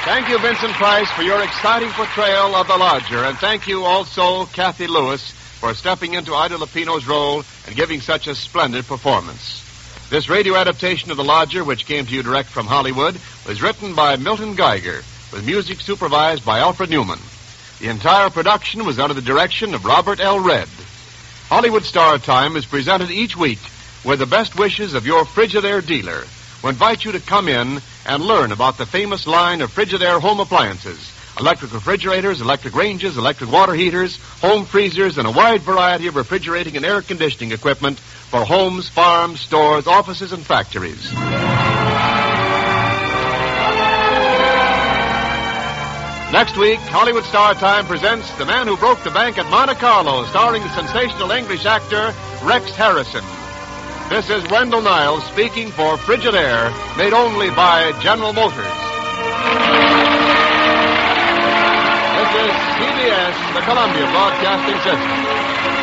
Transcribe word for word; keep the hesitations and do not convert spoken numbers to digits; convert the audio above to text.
Thank you, Vincent Price, for your exciting portrayal of the Lodger. And thank you also, Kathy Lewis, for stepping into Ida Lupino's role and giving such a splendid performance. This radio adaptation of The Lodger, which came to you direct from Hollywood, was written by Milton Geiger, with music supervised by Alfred Newman. The entire production was under the direction of Robert L. Redd. Hollywood Star Time is presented each week with the best wishes of your Frigidaire dealer, who invite you to come in and learn about the famous line of Frigidaire home appliances: electric refrigerators, electric ranges, electric water heaters, home freezers, and a wide variety of refrigerating and air conditioning equipment for homes, farms, stores, offices, and factories. Next week, Hollywood Star Time presents The Man Who Broke the Bank at Monte Carlo, starring the sensational English actor Rex Harrison. This is Wendell Niles speaking for Frigidaire, made only by General Motors. This is C B S, the Columbia Broadcasting System.